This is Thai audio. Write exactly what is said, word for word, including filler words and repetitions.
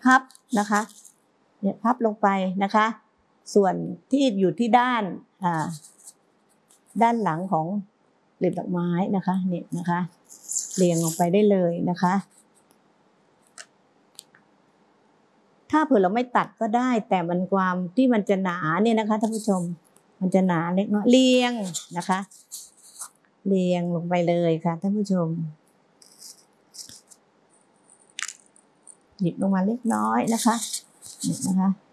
พับนะคะเนี่ยพับลงไปนะคะส่วนที่อยู่ที่ด้านอ่าด้านหลังของกลีบดอกไม้นะคะนี่นะคะเรียงลงไปได้เลยนะคะถ้าเผื่อเราไม่ตัดก็ได้แต่มันความที่มันจะหนาเนี่ยนะคะท่านผู้ชมมันจะหนาเล็กน้อยเรียงนะคะเรียงลงไปเลยค่ะท่านผู้ชมหยิบลงมาเล็กน้อยนะคะนี่นะคะ